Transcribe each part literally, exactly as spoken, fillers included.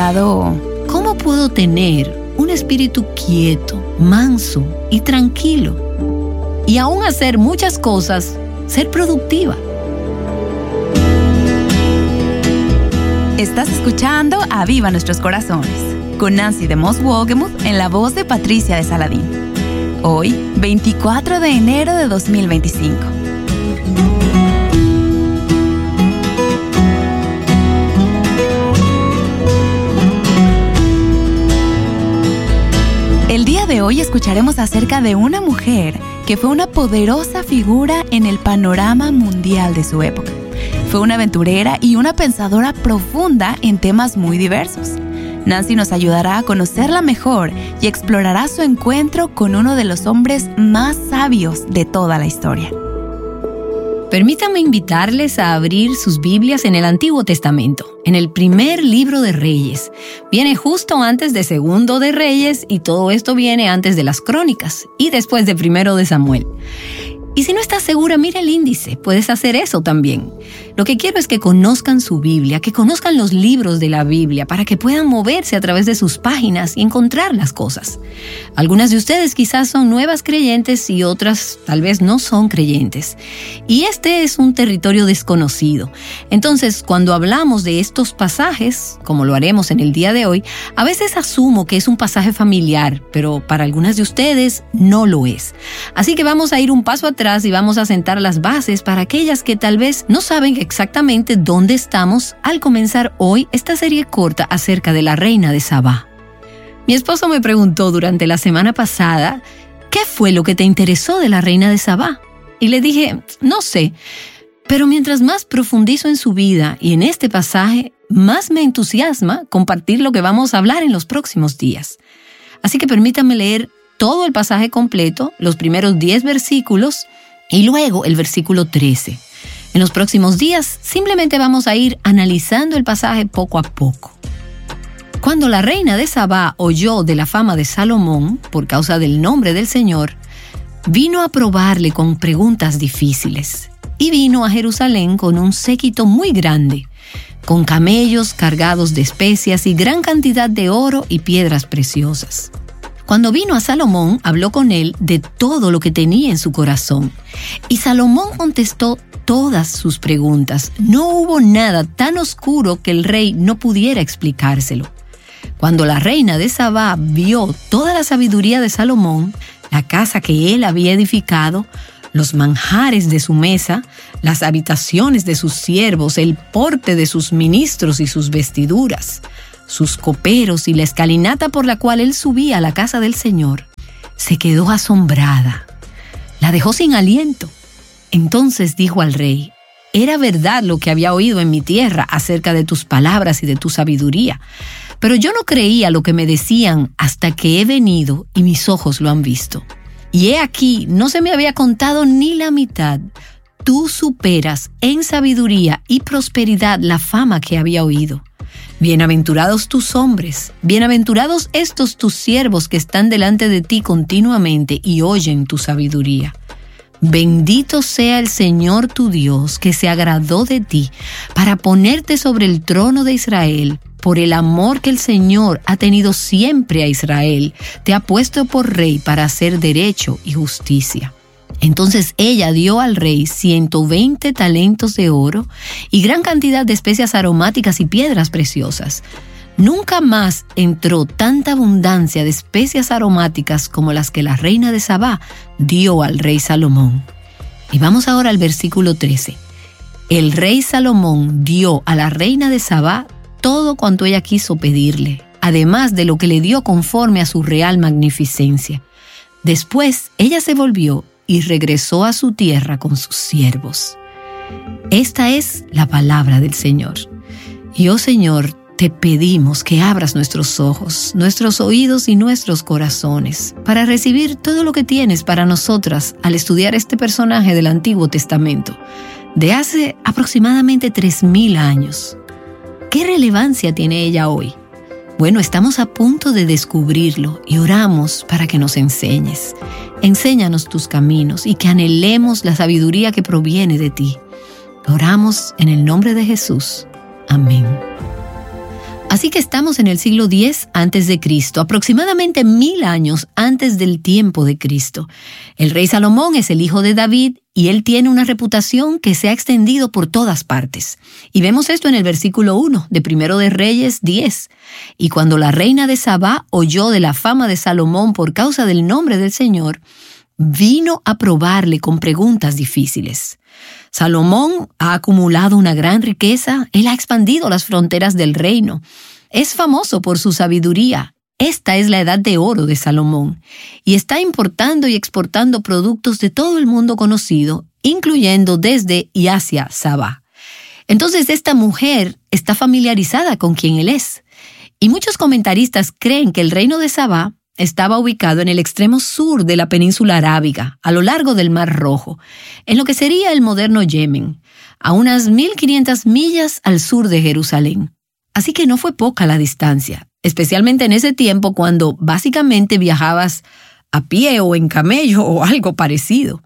preguntado, ¿cómo puedo tener un espíritu quieto, manso y tranquilo? Y aún hacer muchas cosas, ser productiva. Estás escuchando Aviva Nuestros Corazones, con Nancy de Moss Wogemuth en la voz de Patricia de Saladín. Hoy, veinticuatro de enero de dos mil veinticinco. El día de hoy escucharemos acerca de una mujer que fue una poderosa figura en el panorama mundial de su época. Fue una aventurera y una pensadora profunda en temas muy diversos. Nancy nos ayudará a conocerla mejor y explorará su encuentro con uno de los hombres más sabios de toda la historia. Permítanme invitarles a abrir sus Biblias en el Antiguo Testamento, en el primer libro de Reyes. Viene justo antes de Segundo de Reyes y todo esto viene antes de las Crónicas y después de Primero de Samuel. Y si no estás segura, mira el índice, puedes hacer eso también. Lo que quiero es que conozcan su Biblia, que conozcan los libros de la Biblia, para que puedan moverse a través de sus páginas y encontrar las cosas. Algunas de ustedes quizás son nuevas creyentes y otras tal vez no son creyentes. Y este es un territorio desconocido. Entonces, cuando hablamos de estos pasajes, como lo haremos en el día de hoy, a veces asumo que es un pasaje familiar, pero para algunas de ustedes no lo es. Así que vamos a ir un paso atrás y vamos a sentar las bases para aquellas que tal vez no saben exactamente dónde estamos al comenzar hoy esta serie corta acerca de la reina de Sabá. Mi esposo me preguntó durante la semana pasada, ¿qué fue lo que te interesó de la reina de Sabá? Y le dije, no sé, pero mientras más profundizo en su vida y en este pasaje, más me entusiasma compartir lo que vamos a hablar en los próximos días. Así que permítanme leer todo el pasaje completo, los primeros diez versículos y luego el versículo trece. En los próximos días simplemente vamos a ir analizando el pasaje poco a poco. Cuando la reina de Sabá oyó de la fama de Salomón, por causa del nombre del Señor, vino a probarle con preguntas difíciles. Y vino a Jerusalén con un séquito muy grande, con camellos cargados de especias y gran cantidad de oro y piedras preciosas. Cuando vino a Salomón, habló con él de todo lo que tenía en su corazón. Y Salomón contestó todas sus preguntas. No hubo nada tan oscuro que el rey no pudiera explicárselo. Cuando la reina de Sabá vio toda la sabiduría de Salomón, la casa que él había edificado, los manjares de su mesa, las habitaciones de sus siervos, el porte de sus ministros y sus vestiduras, sus coperos y la escalinata por la cual él subía a la casa del Señor, se quedó asombrada. La dejó sin aliento. Entonces dijo al rey, era verdad lo que había oído en mi tierra acerca de tus palabras y de tu sabiduría, pero yo no creía lo que me decían hasta que he venido y mis ojos lo han visto. Y he aquí, no se me había contado ni la mitad. Tú superas en sabiduría y prosperidad la fama que había oído. Bienaventurados tus hombres, bienaventurados estos tus siervos que están delante de ti continuamente y oyen tu sabiduría. Bendito sea el Señor tu Dios que se agradó de ti para ponerte sobre el trono de Israel. Por el amor que el Señor ha tenido siempre a Israel, te ha puesto por rey para hacer derecho y justicia. Entonces ella dio al rey ciento veinte talentos de oro y gran cantidad de especias aromáticas y piedras preciosas. Nunca más entró tanta abundancia de especias aromáticas como las que la reina de Sabá dio al rey Salomón. Y vamos ahora al versículo trece. El rey Salomón dio a la reina de Sabá todo cuanto ella quiso pedirle, además de lo que le dio conforme a su real magnificencia. Después ella se volvió y regresó a su tierra con sus siervos. Esta es la palabra del Señor. Y, oh Señor, te pedimos que abras nuestros ojos, nuestros oídos y nuestros corazones para recibir todo lo que tienes para nosotras al estudiar este personaje del Antiguo Testamento, de hace aproximadamente tres mil años. ¿Qué relevancia tiene ella hoy? Bueno, estamos a punto de descubrirlo y oramos para que nos enseñes. Enséñanos tus caminos y que anhelemos la sabiduría que proviene de ti. Oramos en el nombre de Jesús. Amén. Así que estamos en el siglo diez antes de Cristo, aproximadamente mil años antes del tiempo de Cristo. El rey Salomón es el hijo de David y él tiene una reputación que se ha extendido por todas partes. Y vemos esto en el versículo uno de Primero de Reyes diez. Y cuando la reina de Sabá oyó de la fama de Salomón por causa del nombre del Señor, vino a probarle con preguntas difíciles. Salomón ha acumulado una gran riqueza, él ha expandido las fronteras del reino. Es famoso por su sabiduría. Esta es la edad de oro de Salomón y está importando y exportando productos de todo el mundo conocido, incluyendo desde y hacia Sabá. Entonces esta mujer está familiarizada con quien él es. Y muchos comentaristas creen que el reino de Sabá estaba ubicado en el extremo sur de la península arábiga, a lo largo del Mar Rojo, en lo que sería el moderno Yemen, a unas mil quinientas millas al sur de Jerusalén. Así que no fue poca la distancia, especialmente en ese tiempo cuando básicamente viajabas a pie o en camello o algo parecido.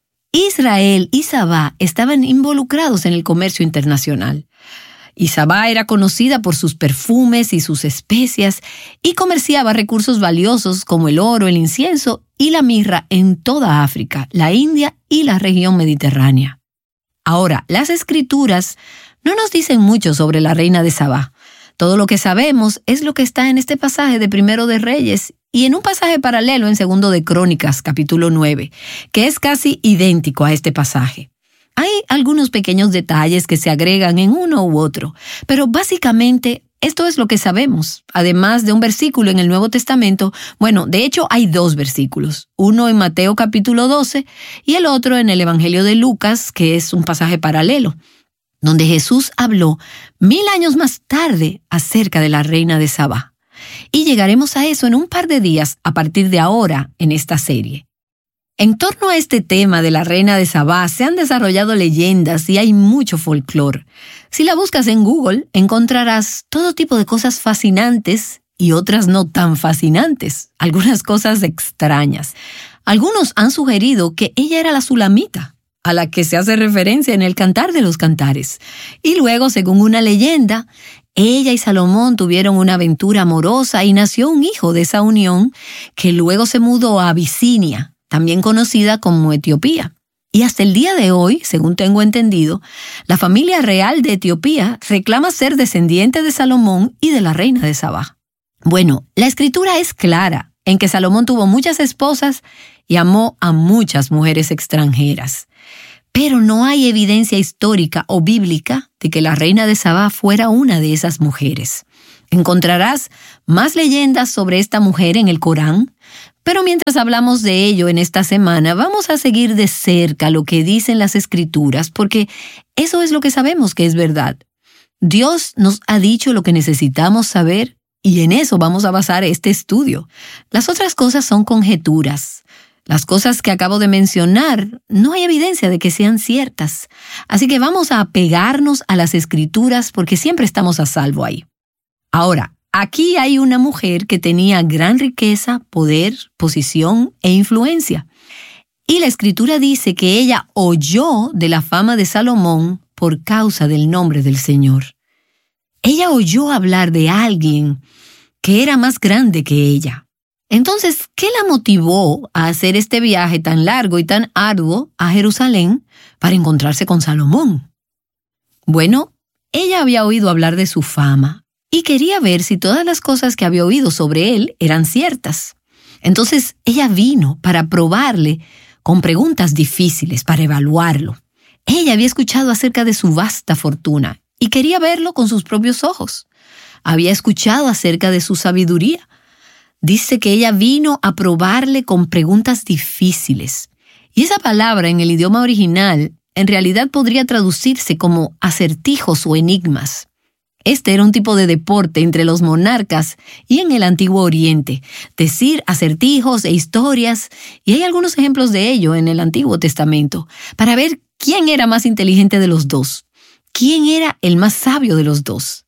Israel y Sabá estaban involucrados en el comercio internacional. Y Sabá era conocida por sus perfumes y sus especias y comerciaba recursos valiosos como el oro, el incienso y la mirra en toda África, la India y la región mediterránea. Ahora, las escrituras no nos dicen mucho sobre la reina de Sabá. Todo lo que sabemos es lo que está en este pasaje de Primero de Reyes y en un pasaje paralelo en Segundo de Crónicas, capítulo nueve, que es casi idéntico a este pasaje. Hay algunos pequeños detalles que se agregan en uno u otro, pero básicamente esto es lo que sabemos. Además de un versículo en el Nuevo Testamento, bueno, de hecho hay dos versículos, uno en Mateo capítulo doce y el otro en el Evangelio de Lucas, que es un pasaje paralelo, donde Jesús habló mil años más tarde acerca de la reina de Sabá. Y llegaremos a eso en un par de días a partir de ahora en esta serie. En torno a este tema de la reina de Sabá se han desarrollado leyendas y hay mucho folclore. Si la buscas en Google, encontrarás todo tipo de cosas fascinantes y otras no tan fascinantes, algunas cosas extrañas. Algunos han sugerido que ella era la Sulamita, a la que se hace referencia en el Cantar de los Cantares. Y luego, según una leyenda, ella y Salomón tuvieron una aventura amorosa y nació un hijo de esa unión que luego se mudó a Abisinia, también conocida como Etiopía. Y hasta el día de hoy, según tengo entendido, la familia real de Etiopía reclama ser descendiente de Salomón y de la reina de Sabá. Bueno, la escritura es clara en que Salomón tuvo muchas esposas y amó a muchas mujeres extranjeras. Pero no hay evidencia histórica o bíblica de que la reina de Sabá fuera una de esas mujeres. Encontrarás más leyendas sobre esta mujer en el Corán, pero mientras hablamos de ello en esta semana, vamos a seguir de cerca lo que dicen las Escrituras, porque eso es lo que sabemos que es verdad. Dios nos ha dicho lo que necesitamos saber y en eso vamos a basar este estudio. Las otras cosas son conjeturas. Las cosas que acabo de mencionar, no hay evidencia de que sean ciertas. Así que vamos a apegarnos a las Escrituras porque siempre estamos a salvo ahí. Ahora, aquí hay una mujer que tenía gran riqueza, poder, posición e influencia. Y la Escritura dice que ella oyó de la fama de Salomón por causa del nombre del Señor. Ella oyó hablar de alguien que era más grande que ella. Entonces, ¿qué la motivó a hacer este viaje tan largo y tan arduo a Jerusalén para encontrarse con Salomón? Bueno, ella había oído hablar de su fama y quería ver si todas las cosas que había oído sobre él eran ciertas. Entonces, ella vino para probarle con preguntas difíciles, para evaluarlo. Ella había escuchado acerca de su vasta fortuna y quería verlo con sus propios ojos. Había escuchado acerca de su sabiduría. Dice que ella vino a probarle con preguntas difíciles. Y esa palabra en el idioma original en realidad podría traducirse como acertijos o enigmas. Este era un tipo de deporte entre los monarcas y en el Antiguo Oriente, decir acertijos e historias, y hay algunos ejemplos de ello en el Antiguo Testamento, para ver quién era más inteligente de los dos, quién era el más sabio de los dos.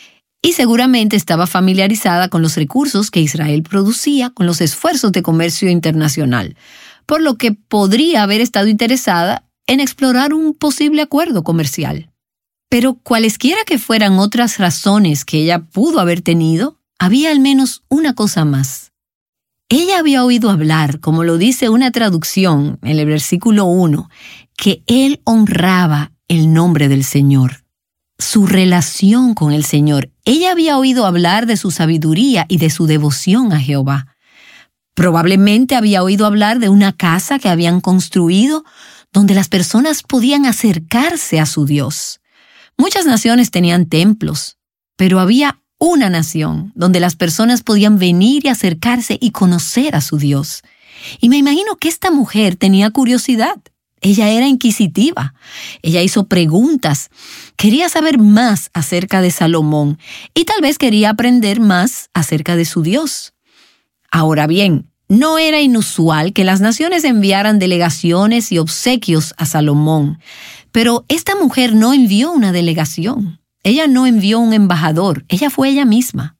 Y seguramente estaba familiarizada con los recursos que Israel producía, con los esfuerzos de comercio internacional, por lo que podría haber estado interesada en explorar un posible acuerdo comercial. Pero cualesquiera que fueran otras razones que ella pudo haber tenido, había al menos una cosa más. Ella había oído hablar, como lo dice una traducción en el versículo uno, que él honraba el nombre del Señor. Su relación con el Señor. Ella había oído hablar de su sabiduría y de su devoción a Jehová. Probablemente había oído hablar de una casa que habían construido donde las personas podían acercarse a su Dios. Muchas naciones tenían templos, pero había una nación donde las personas podían venir y acercarse y conocer a su Dios. Y me imagino que esta mujer tenía curiosidad. Ella era inquisitiva. Ella hizo preguntas. Quería saber más acerca de Salomón y tal vez quería aprender más acerca de su Dios. Ahora bien, no era inusual que las naciones enviaran delegaciones y obsequios a Salomón, pero esta mujer no envió una delegación. Ella no envió un embajador, ella fue ella misma.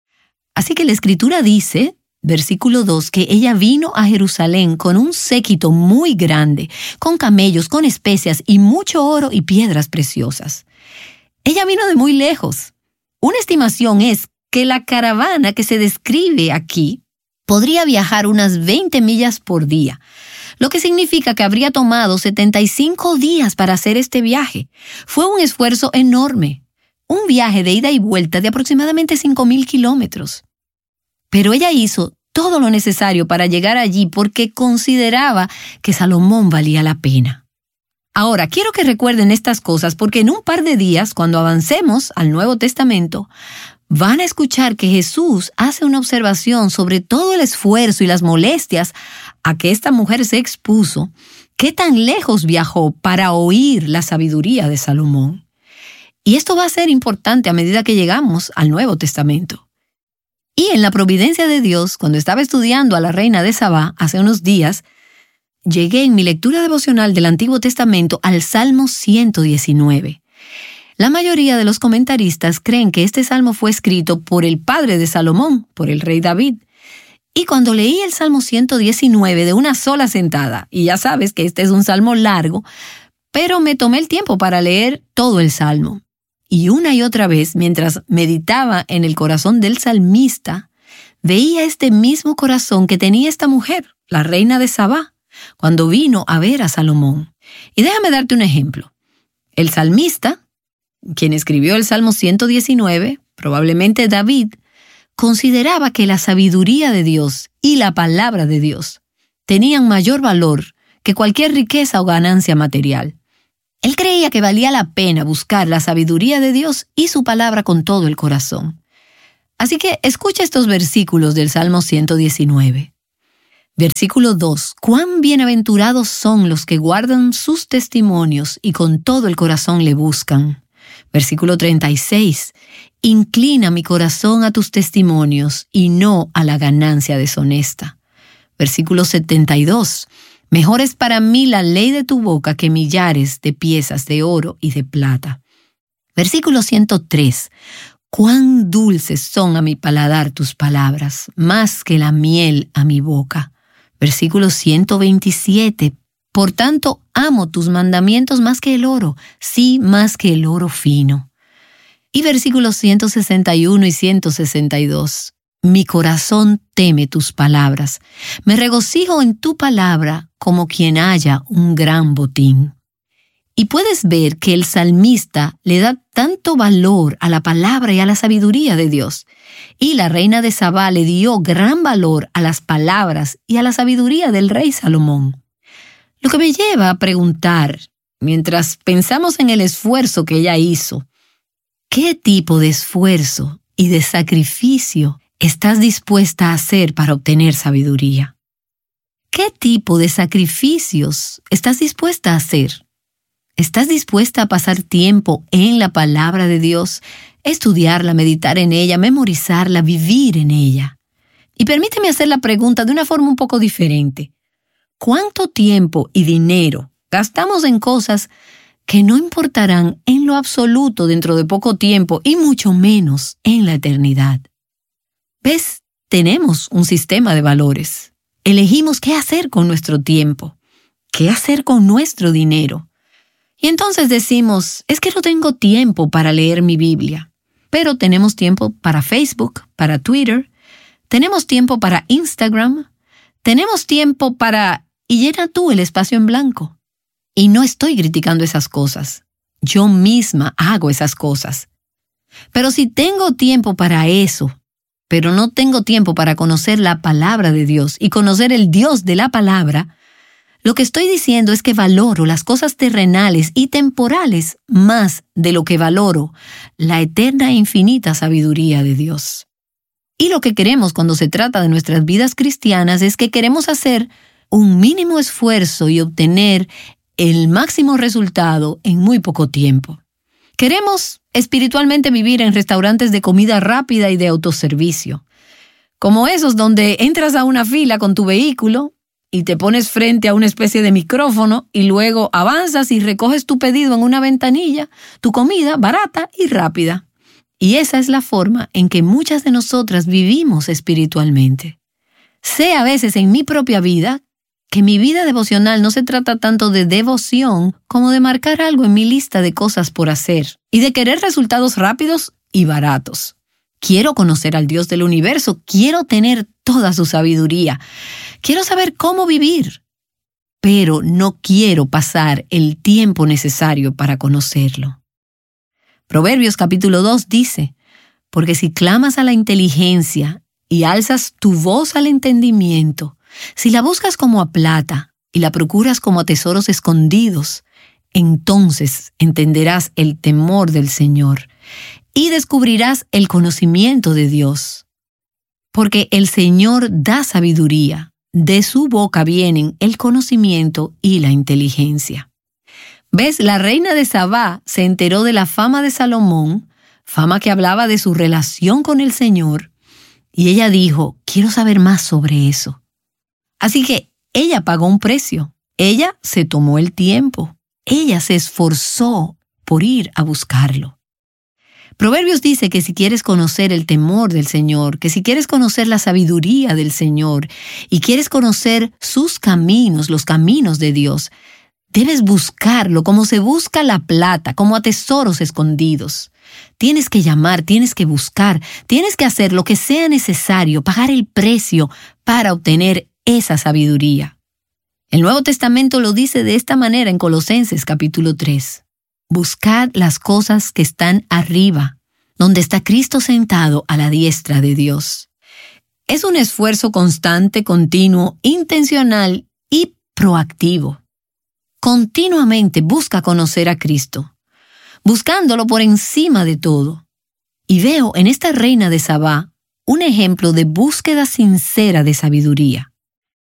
Así que la Escritura dice, versículo dos, que ella vino a Jerusalén con un séquito muy grande, con camellos, con especias y mucho oro y piedras preciosas. Ella vino de muy lejos. Una estimación es que la caravana que se describe aquí podría viajar unas veinte millas por día, lo que significa que habría tomado setenta y cinco días para hacer este viaje. Fue un esfuerzo enorme, un viaje de ida y vuelta de aproximadamente cinco mil kilómetros. Pero ella hizo todo lo necesario para llegar allí porque consideraba que Salomón valía la pena. Ahora, quiero que recuerden estas cosas porque en un par de días, cuando avancemos al Nuevo Testamento, van a escuchar que Jesús hace una observación sobre todo el esfuerzo y las molestias a que esta mujer se expuso, qué tan lejos viajó para oír la sabiduría de Salomón. Y esto va a ser importante a medida que llegamos al Nuevo Testamento. Y en la providencia de Dios, cuando estaba estudiando a la reina de Sabá hace unos días, llegué en mi lectura devocional del Antiguo Testamento al Salmo ciento diecinueve. La mayoría de los comentaristas creen que este salmo fue escrito por el padre de Salomón, por el rey David. Y cuando leí el Salmo ciento diecinueve de una sola sentada, y ya sabes que este es un salmo largo, pero me tomé el tiempo para leer todo el salmo. Y una y otra vez, mientras meditaba en el corazón del salmista, veía este mismo corazón que tenía esta mujer, la reina de Sabá, cuando vino a ver a Salomón. Y déjame darte un ejemplo. El salmista, quien escribió el Salmo ciento diecinueve, probablemente David, consideraba que la sabiduría de Dios y la palabra de Dios tenían mayor valor que cualquier riqueza o ganancia material. Él creía que valía la pena buscar la sabiduría de Dios y su palabra con todo el corazón. Así que escucha estos versículos del Salmo ciento diecinueve. Versículo dos. Cuán bienaventurados son los que guardan sus testimonios y con todo el corazón le buscan. Versículo treinta y seis. Inclina mi corazón a tus testimonios y no a la ganancia deshonesta. Versículo setenta y dos. Mejor es para mí la ley de tu boca que millares de piezas de oro y de plata. Versículo ciento tres. Cuán dulces son a mi paladar tus palabras, más que la miel a mi boca. Versículo ciento veintisiete. Por tanto, amo tus mandamientos más que el oro, sí, más que el oro fino. Y versículos ciento sesenta y uno y ciento sesenta y dos. Mi corazón teme tus palabras. Me regocijo en tu palabra como quien halla un gran botín. Y puedes ver que el salmista le da tanto valor a la palabra y a la sabiduría de Dios. Y la reina de Sabá le dio gran valor a las palabras y a la sabiduría del rey Salomón. Lo que me lleva a preguntar, mientras pensamos en el esfuerzo que ella hizo, ¿qué tipo de esfuerzo y de sacrificio estás dispuesta a hacer para obtener sabiduría? ¿Qué tipo de sacrificios estás dispuesta a hacer? ¿Estás dispuesta a pasar tiempo en la palabra de Dios, estudiarla, meditar en ella, memorizarla, vivir en ella? Y permíteme hacer la pregunta de una forma un poco diferente. ¿Cuánto tiempo y dinero gastamos en cosas que no importarán en lo absoluto dentro de poco tiempo y mucho menos en la eternidad? ¿Ves? Tenemos un sistema de valores. Elegimos qué hacer con nuestro tiempo, qué hacer con nuestro dinero. Y entonces decimos, es que no tengo tiempo para leer mi Biblia. Pero tenemos tiempo para Facebook, para Twitter, tenemos tiempo para Instagram, tenemos tiempo para... y llena tú el espacio en blanco. Y no estoy criticando esas cosas. Yo misma hago esas cosas. Pero si tengo tiempo para eso, pero no tengo tiempo para conocer la palabra de Dios y conocer el Dios de la palabra, lo que estoy diciendo es que valoro las cosas terrenales y temporales más de lo que valoro la eterna e infinita sabiduría de Dios. Y lo que queremos cuando se trata de nuestras vidas cristianas es que queremos hacer un mínimo esfuerzo y obtener el máximo resultado en muy poco tiempo. Queremos espiritualmente vivir en restaurantes de comida rápida y de autoservicio, como esos donde entras a una fila con tu vehículo y te pones frente a una especie de micrófono y luego avanzas y recoges tu pedido en una ventanilla, tu comida barata y rápida. Y esa es la forma en que muchas de nosotras vivimos espiritualmente. Sé a veces en mi propia vida que mi vida devocional no se trata tanto de devoción como de marcar algo en mi lista de cosas por hacer y de querer resultados rápidos y baratos. Quiero conocer al Dios del universo, quiero tener toda su sabiduría, quiero saber cómo vivir, pero no quiero pasar el tiempo necesario para conocerlo. Proverbios capítulo dos dice, porque si clamas a la inteligencia y alzas tu voz al entendimiento, si la buscas como a plata y la procuras como a tesoros escondidos, entonces entenderás el temor del Señor y descubrirás el conocimiento de Dios. Porque el Señor da sabiduría, de su boca vienen el conocimiento y la inteligencia. ¿Ves? La reina de Sabá se enteró de la fama de Salomón, fama que hablaba de su relación con el Señor, y ella dijo, quiero saber más sobre eso. Así que ella pagó un precio, ella se tomó el tiempo, ella se esforzó por ir a buscarlo. Proverbios dice que si quieres conocer el temor del Señor, que si quieres conocer la sabiduría del Señor y quieres conocer sus caminos, los caminos de Dios, debes buscarlo como se busca la plata, como a tesoros escondidos. Tienes que llamar, tienes que buscar, tienes que hacer lo que sea necesario, pagar el precio para obtener esa sabiduría. El Nuevo Testamento lo dice de esta manera en Colosenses capítulo tres. Buscad las cosas que están arriba, donde está Cristo sentado a la diestra de Dios. Es un esfuerzo constante, continuo, intencional y proactivo. Continuamente busca conocer a Cristo, buscándolo por encima de todo. Y veo en esta reina de Sabá un ejemplo de búsqueda sincera de sabiduría.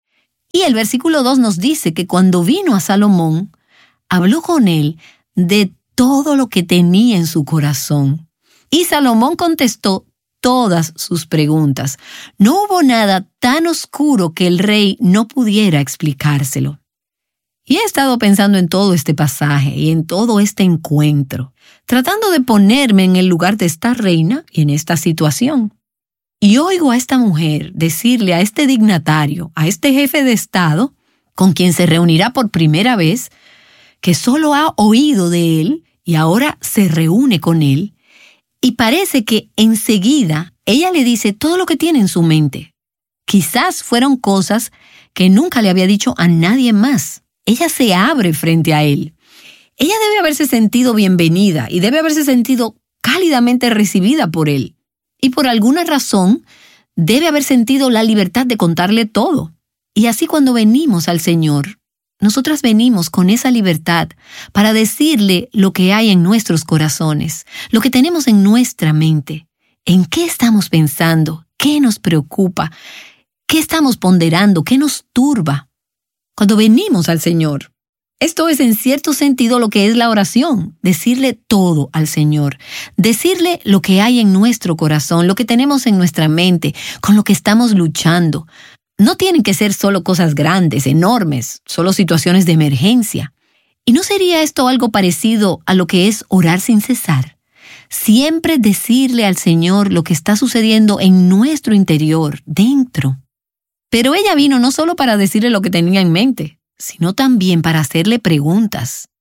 Y el versículo dos nos dice que cuando vino a Salomón, habló con él de todo lo que tenía en su corazón. Y Salomón contestó todas sus preguntas. No hubo nada tan oscuro que el rey no pudiera explicárselo. Y he estado pensando en todo este pasaje y en todo este encuentro, tratando de ponerme en el lugar de esta reina y en esta situación. Y oigo a esta mujer decirle a este dignatario, a este jefe de Estado, con quien se reunirá por primera vez, que solo ha oído de él y ahora se reúne con él, y parece que enseguida ella le dice todo lo que tiene en su mente. Quizás fueron cosas que nunca le había dicho a nadie más. Ella se abre frente a él. Ella debe haberse sentido bienvenida y debe haberse sentido cálidamente recibida por él. Y por alguna razón debe haber sentido la libertad de contarle todo. Y así cuando venimos al Señor, nosotras venimos con esa libertad para decirle lo que hay en nuestros corazones, lo que tenemos en nuestra mente, en qué estamos pensando, qué nos preocupa, qué estamos ponderando, qué nos turba. Cuando venimos al Señor, esto es en cierto sentido lo que es la oración, decirle todo al Señor, decirle lo que hay en nuestro corazón, lo que tenemos en nuestra mente, con lo que estamos luchando. No tienen que ser solo cosas grandes, enormes, solo situaciones de emergencia. ¿Y no sería esto algo parecido a lo que es orar sin cesar? Siempre decirle al Señor lo que está sucediendo en nuestro interior, dentro. Pero ella vino no solo para decirle lo que tenía en mente, sino también para hacerle preguntas.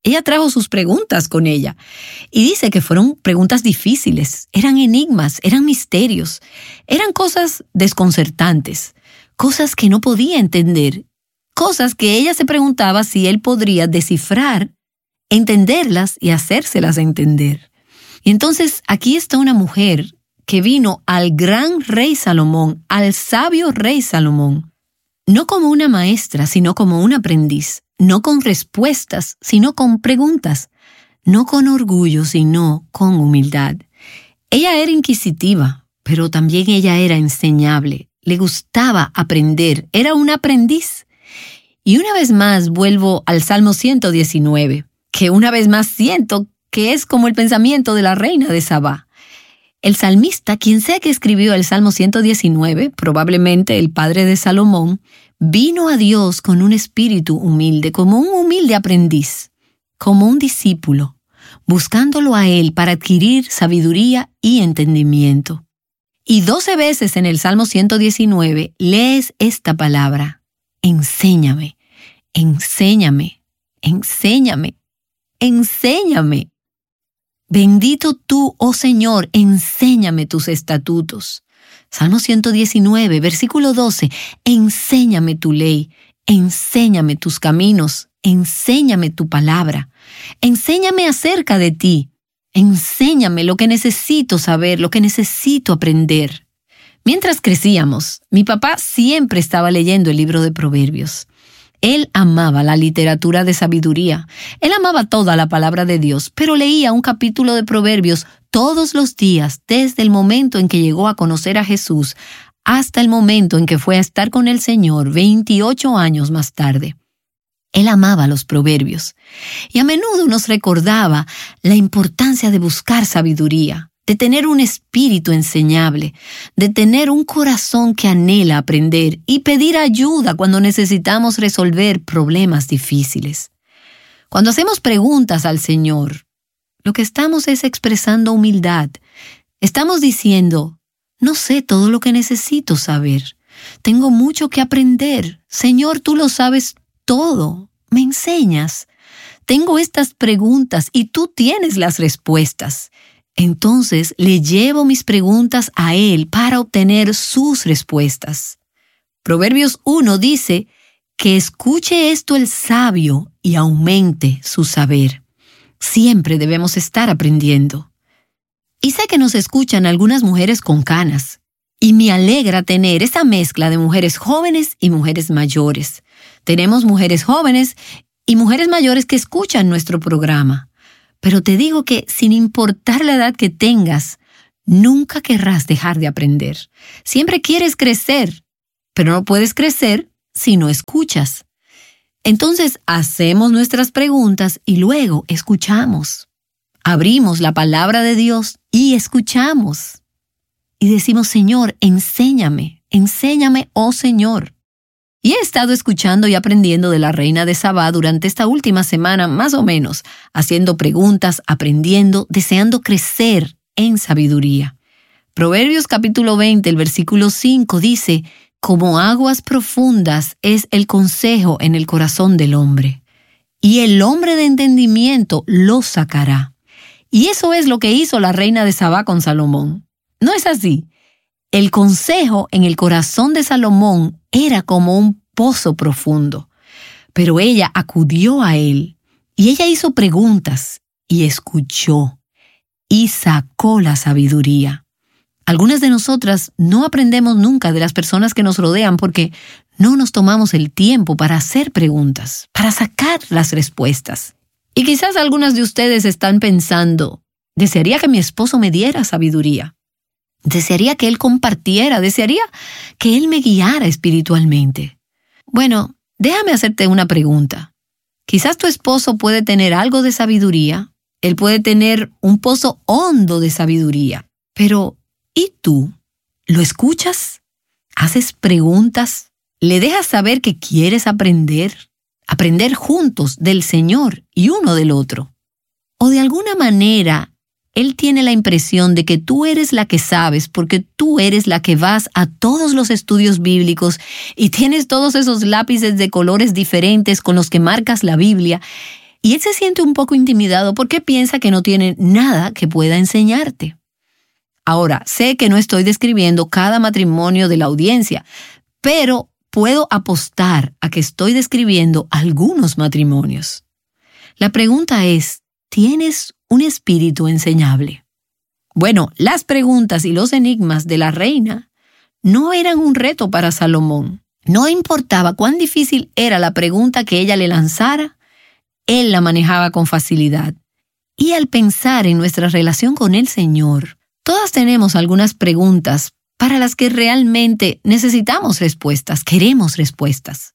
Ella trajo sus preguntas con ella y dice que fueron preguntas difíciles, eran enigmas, eran misterios, eran cosas desconcertantes, cosas que no podía entender, cosas que ella se preguntaba si él podría descifrar, entenderlas y hacérselas entender. Y entonces aquí está una mujer que vino al gran rey Salomón, al sabio rey Salomón, no como una maestra, sino como un aprendiz. No con respuestas, sino con preguntas. No con orgullo, sino con humildad. Ella era inquisitiva, pero también ella era enseñable. Le gustaba aprender. Era un aprendiz. Y una vez más vuelvo al Salmo ciento diecinueve, que una vez más siento que es como el pensamiento de la reina de Sabá. El salmista, quien sea que escribió el Salmo ciento diecinueve, probablemente el padre de Salomón, vino a Dios con un espíritu humilde, como un humilde aprendiz, como un discípulo, buscándolo a Él para adquirir sabiduría y entendimiento. Y doce veces en el Salmo ciento diecinueve lees esta palabra: enséñame, enséñame, enséñame, enséñame. Bendito tú, oh Señor, enséñame tus estatutos. Salmo ciento diecinueve, versículo doce, enséñame tu ley, enséñame tus caminos, enséñame tu palabra, enséñame acerca de ti, enséñame lo que necesito saber, lo que necesito aprender. Mientras crecíamos, mi papá siempre estaba leyendo el libro de Proverbios. Él amaba la literatura de sabiduría. Él amaba toda la palabra de Dios, pero leía un capítulo de Proverbios todos los días desde el momento en que llegó a conocer a Jesús hasta el momento en que fue a estar con el Señor veintiocho años más tarde. Él amaba los proverbios y a menudo nos recordaba la importancia de buscar sabiduría, de tener un espíritu enseñable, de tener un corazón que anhela aprender y pedir ayuda cuando necesitamos resolver problemas difíciles. Cuando hacemos preguntas al Señor, lo que estamos es expresando humildad. Estamos diciendo: no sé todo lo que necesito saber. Tengo mucho que aprender. Señor, tú lo sabes todo. ¿Me enseñas? Tengo estas preguntas y tú tienes las respuestas. Entonces le llevo mis preguntas a Él para obtener sus respuestas. Proverbios uno dice que escuche esto el sabio y aumente su saber. Siempre debemos estar aprendiendo. Y sé que nos escuchan algunas mujeres con canas, y me alegra tener esa mezcla de mujeres jóvenes y mujeres mayores. Tenemos mujeres jóvenes y mujeres mayores que escuchan nuestro programa. Pero te digo que sin importar la edad que tengas, nunca querrás dejar de aprender. Siempre quieres crecer, pero no puedes crecer si no escuchas. Entonces hacemos nuestras preguntas y luego escuchamos. Abrimos la palabra de Dios y escuchamos. Y decimos: Señor, enséñame, enséñame, oh Señor. Y he estado escuchando y aprendiendo de la reina de Sabá durante esta última semana, más o menos, haciendo preguntas, aprendiendo, deseando crecer en sabiduría. Proverbios capítulo veinte, el versículo cinco dice: como aguas profundas es el consejo en el corazón del hombre, y el hombre de entendimiento lo sacará. Y eso es lo que hizo la reina de Sabá con Salomón. ¿No es así? El consejo en el corazón de Salomón era como un pozo profundo, pero ella acudió a él, y ella hizo preguntas, y escuchó, y sacó la sabiduría. Algunas de nosotras no aprendemos nunca de las personas que nos rodean porque no nos tomamos el tiempo para hacer preguntas, para sacar las respuestas. Y quizás algunas de ustedes están pensando: desearía que mi esposo me diera sabiduría. Desearía que él compartiera, desearía que él me guiara espiritualmente. Bueno, déjame hacerte una pregunta. Quizás tu esposo puede tener algo de sabiduría, él puede tener un pozo hondo de sabiduría, pero ¿y tú? ¿Lo escuchas? ¿Haces preguntas? ¿Le dejas saber que quieres aprender? Aprender juntos del Señor y uno del otro. ¿O de alguna manera él tiene la impresión de que tú eres la que sabes porque tú eres la que vas a todos los estudios bíblicos y tienes todos esos lápices de colores diferentes con los que marcas la Biblia? Y él se siente un poco intimidado porque piensa que no tiene nada que pueda enseñarte. Ahora, sé que no estoy describiendo cada matrimonio de la audiencia, pero puedo apostar a que estoy describiendo algunos matrimonios. La pregunta es, ¿tienes un espíritu enseñable? Bueno, las preguntas y los enigmas de la reina no eran un reto para Salomón. No importaba cuán difícil era la pregunta que ella le lanzara, él la manejaba con facilidad. Y al pensar en nuestra relación con el Señor, todas tenemos algunas preguntas para las que realmente necesitamos respuestas, queremos respuestas.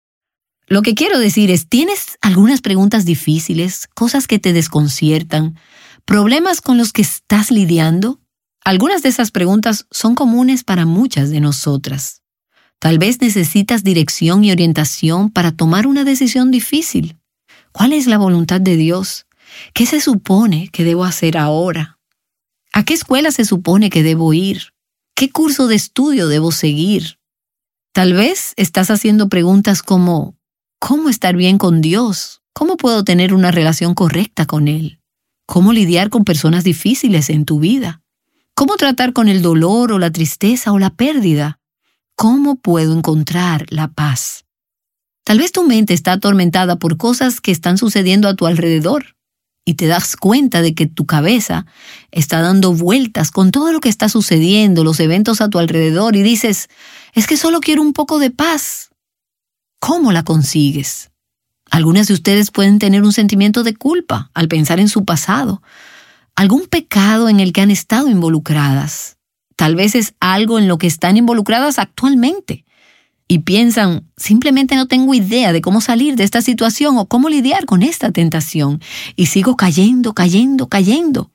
Lo que quiero decir es, ¿tienes algunas preguntas difíciles, cosas que te desconciertan, problemas con los que estás lidiando? Algunas de esas preguntas son comunes para muchas de nosotras. Tal vez necesitas dirección y orientación para tomar una decisión difícil. ¿Cuál es la voluntad de Dios? ¿Qué se supone que debo hacer ahora? ¿A qué escuela se supone que debo ir? ¿Qué curso de estudio debo seguir? Tal vez estás haciendo preguntas como, ¿cómo estar bien con Dios? ¿Cómo puedo tener una relación correcta con Él? ¿Cómo lidiar con personas difíciles en tu vida? ¿Cómo tratar con el dolor o la tristeza o la pérdida? ¿Cómo puedo encontrar la paz? Tal vez tu mente está atormentada por cosas que están sucediendo a tu alrededor y te das cuenta de que tu cabeza está dando vueltas con todo lo que está sucediendo, los eventos a tu alrededor, y dices, es que solo quiero un poco de paz. ¿Cómo la consigues? Algunas de ustedes pueden tener un sentimiento de culpa al pensar en su pasado, algún pecado en el que han estado involucradas. Tal vez es algo en lo que están involucradas actualmente. Y piensan, simplemente no tengo idea de cómo salir de esta situación o cómo lidiar con esta tentación. Y sigo cayendo, cayendo, cayendo.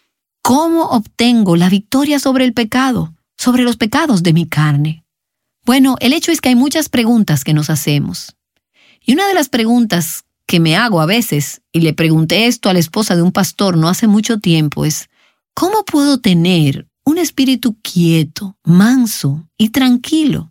¿Cómo obtengo la victoria sobre el pecado, sobre los pecados de mi carne? Bueno, el hecho es que hay muchas preguntas que nos hacemos. Y una de las preguntas que me hago a veces, y le pregunté esto a la esposa de un pastor no hace mucho tiempo, es, ¿cómo puedo tener un espíritu quieto, manso y tranquilo?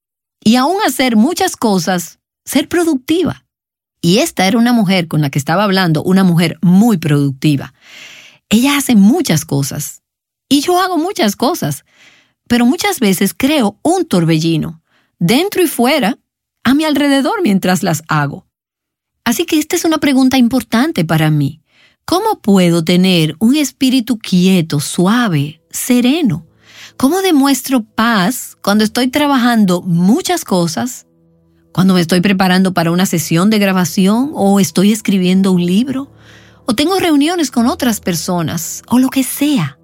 Y aún hacer muchas cosas, ser productiva. Y esta era una mujer con la que estaba hablando, una mujer muy productiva. Ella hace muchas cosas. Y yo hago muchas cosas. Pero muchas veces creo un torbellino, dentro y fuera, a mi alrededor mientras las hago. Así que esta es una pregunta importante para mí. ¿Cómo puedo tener un espíritu quieto, suave, sereno? ¿Cómo demuestro paz cuando estoy trabajando muchas cosas? Cuando me estoy preparando para una sesión de grabación o estoy escribiendo un libro o tengo reuniones con otras personas o lo que sea.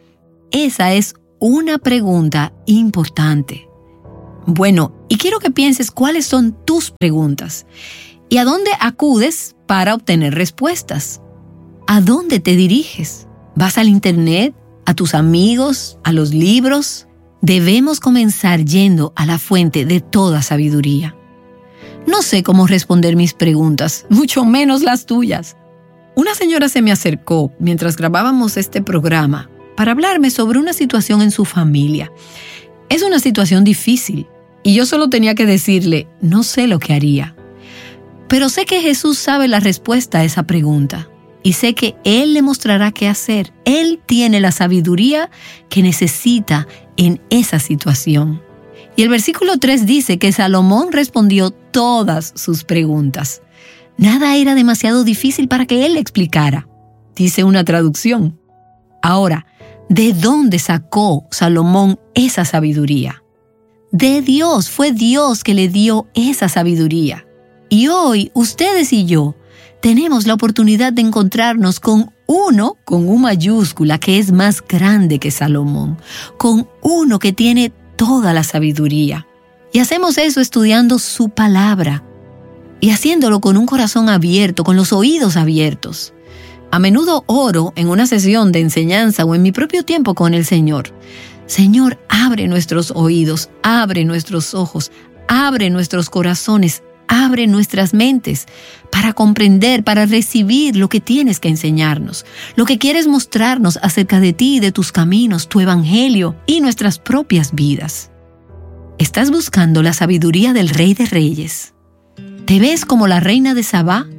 Esa es una pregunta importante. Bueno, y quiero que pienses cuáles son tus preguntas y a dónde acudes para obtener respuestas. ¿A dónde te diriges? ¿Vas al internet? ¿A tus amigos? ¿A los libros? Debemos comenzar yendo a la fuente de toda sabiduría. No sé cómo responder mis preguntas, mucho menos las tuyas. Una señora se me acercó mientras grabábamos este programa para hablarme sobre una situación en su familia. Es una situación difícil y yo solo tenía que decirle, no sé lo que haría. Pero sé que Jesús sabe la respuesta a esa pregunta. Y sé que Él le mostrará qué hacer. Él tiene la sabiduría que necesita en esa situación. Y el versículo tres dice que Salomón respondió todas sus preguntas. Nada era demasiado difícil para que Él le explicara, dice una traducción. Ahora, ¿de dónde sacó Salomón esa sabiduría? De Dios, fue Dios que le dio esa sabiduría. Y hoy, ustedes y yo, tenemos la oportunidad de encontrarnos con uno, con U mayúscula, que es más grande que Salomón, con uno que tiene toda la sabiduría. Y hacemos eso estudiando su palabra y haciéndolo con un corazón abierto, con los oídos abiertos. A menudo oro en una sesión de enseñanza o en mi propio tiempo con el Señor. Señor, abre nuestros oídos, abre nuestros ojos, abre nuestros corazones, abre nuestras mentes para comprender, para recibir lo que tienes que enseñarnos, lo que quieres mostrarnos acerca de ti y de tus caminos, tu evangelio y nuestras propias vidas. ¿Estás buscando la sabiduría del Rey de Reyes? ¿Te ves como la reina de Sabá,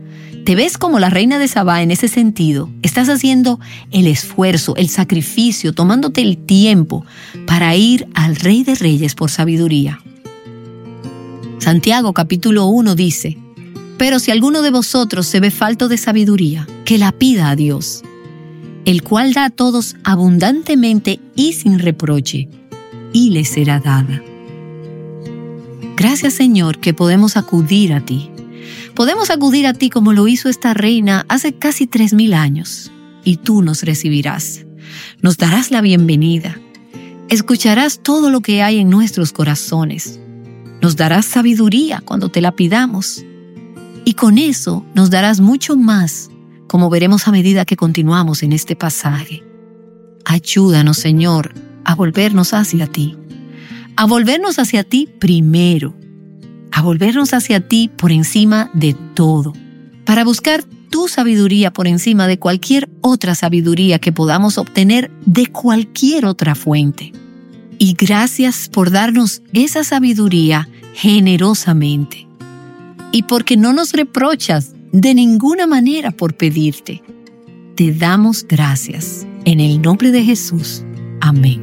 ¿Te ves como la reina de Sabá en ese sentido? Estás haciendo el esfuerzo, el sacrificio, tomándote el tiempo para ir al Rey de Reyes por sabiduría. Santiago capítulo uno dice: pero si alguno de vosotros se ve falto de sabiduría, que la pida a Dios, el cual da a todos abundantemente y sin reproche, y le será dada. Gracias, Señor, que podemos acudir a ti. Podemos acudir a ti como lo hizo esta reina hace casi tres mil años, y tú nos recibirás. Nos darás la bienvenida. Escucharás todo lo que hay en nuestros corazones. Nos darás sabiduría cuando te la pidamos. Y con eso nos darás mucho más, como veremos a medida que continuamos en este pasaje. Ayúdanos, Señor, a volvernos hacia ti. A volvernos hacia ti primero. A volvernos hacia ti por encima de todo. Para buscar tu sabiduría por encima de cualquier otra sabiduría que podamos obtener de cualquier otra fuente. Y gracias por darnos esa sabiduría generosamente. Y porque no nos reprochas de ninguna manera por pedirte. Te damos gracias. En el nombre de Jesús. Amén.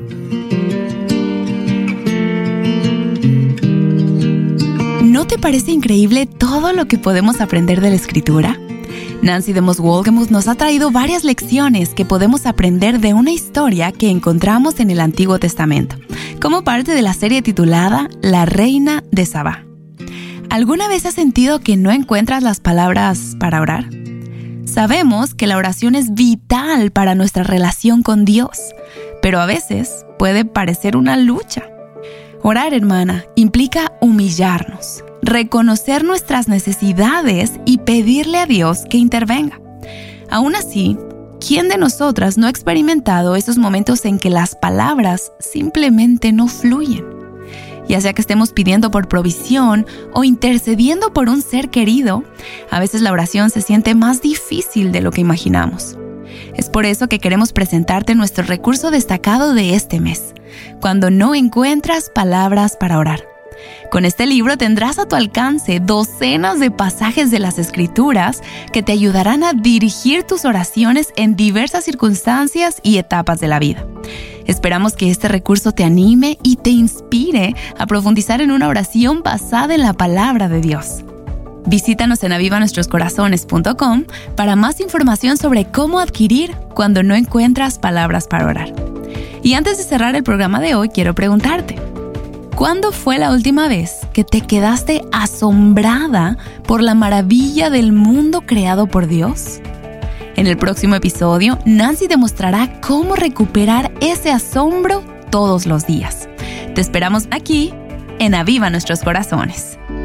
¿No te parece increíble todo lo que podemos aprender de la Escritura? Nancy DeMoss Wolgemuth nos ha traído varias lecciones que podemos aprender de una historia que encontramos en el Antiguo Testamento, como parte de la serie titulada La Reina de Sabá. ¿Alguna vez has sentido que no encuentras las palabras para orar? Sabemos que la oración es vital para nuestra relación con Dios, pero a veces puede parecer una lucha. Orar, hermana, implica humillarnos, reconocer nuestras necesidades y pedirle a Dios que intervenga. Aún así, ¿quién de nosotras no ha experimentado esos momentos en que las palabras simplemente no fluyen? Ya sea que estemos pidiendo por provisión o intercediendo por un ser querido, a veces la oración se siente más difícil de lo que imaginamos. Es por eso que queremos presentarte nuestro recurso destacado de este mes, Cuando no encuentras palabras para orar. Con este libro tendrás a tu alcance docenas de pasajes de las Escrituras que te ayudarán a dirigir tus oraciones en diversas circunstancias y etapas de la vida. Esperamos que este recurso te anime y te inspire a profundizar en una oración basada en la palabra de Dios. Visítanos en aviva nuestros corazones punto com para más información sobre cómo adquirir Cuando no encuentras palabras para orar. Y antes de cerrar el programa de hoy, quiero preguntarte: ¿cuándo fue la última vez que te quedaste asombrada por la maravilla del mundo creado por Dios? En el próximo episodio, Nancy demostrará cómo recuperar ese asombro todos los días. Te esperamos aquí en Aviva Nuestros Corazones.